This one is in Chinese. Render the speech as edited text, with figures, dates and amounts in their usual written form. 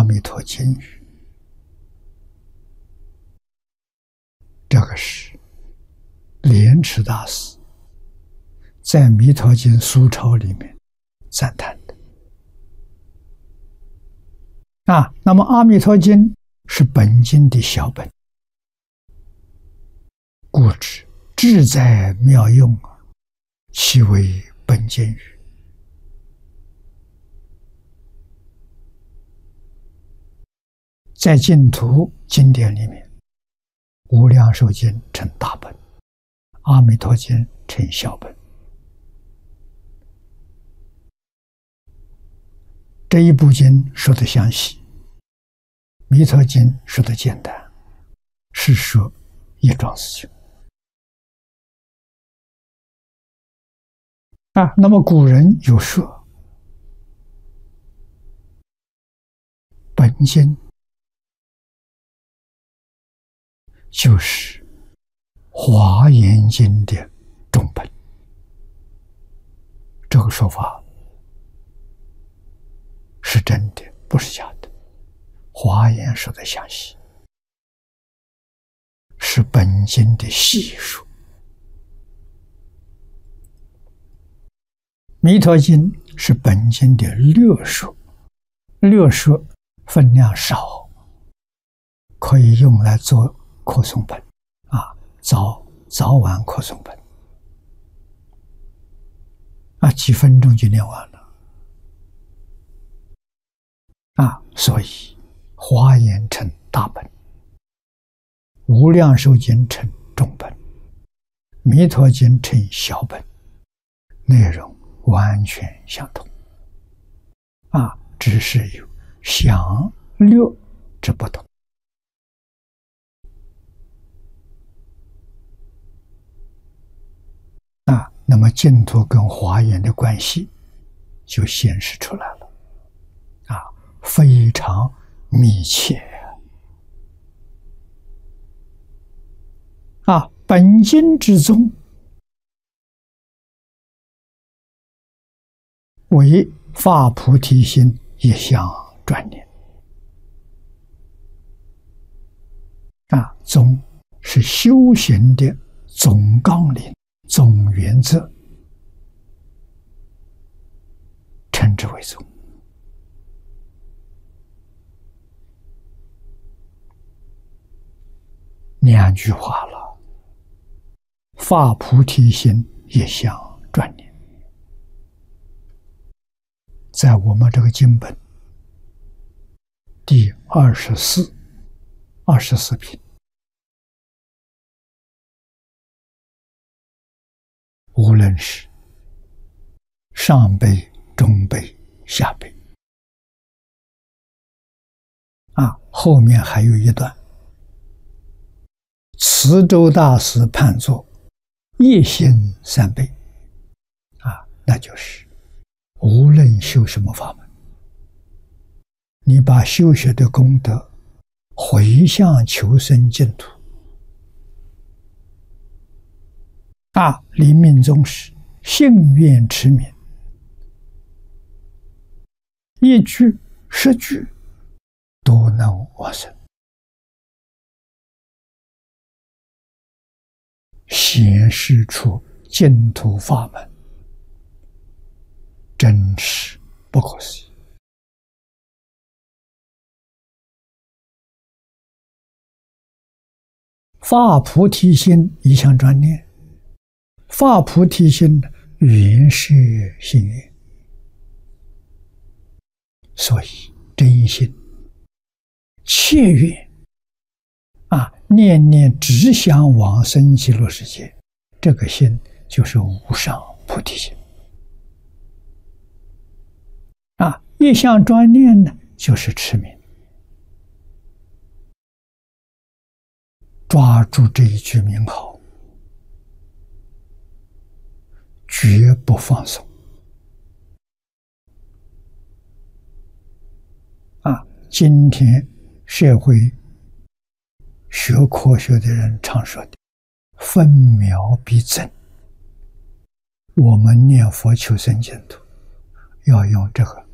弥陀经语，这个是莲池大师在《弥陀经》疏钞里面赞叹的。那么《阿弥陀经》是本经的小本，故知志在妙用，其为本经语。在净土经典里面，无量寿经成大本，阿弥陀经成小本。这一部经说得详细，弥陀经说得简单，是说一桩事情。那么古人有说，本经就是华严经的中本，这个说法是真的，不是假的。华严说的详细，是本经的细数。弥陀经是本经的略说，略说分量少，可以用来做课诵本早晚课诵本几分钟就念完了所以华严成大本，无量寿经成中本，弥陀经成小本，内容完全相同只是有详略之不同。那么净土跟华严的关系就显示出来了非常密切本经之宗为发菩提心一项专念宗是修行的总纲领、总原则，称之为宗。两句话了，发菩提心一项专念，在我们这个经本第24品，无论是上辈、中辈、下辈后面还有一段，慈州大师判作一心三辈那就是无论修什么法门，你把修学的功德回向求生净土临命终时信愿持名，一句十句都能往生，显示出净土法门真实不可思议。发菩提心一项专念，发菩提心原是心愿，所以真心切愿念念只想往生极乐世界，这个心就是无上菩提心一项专念呢，就是持名，抓住这一句名号，绝不放松今天社会学科学的人常说的分秒必争，我们念佛求生净土要用这个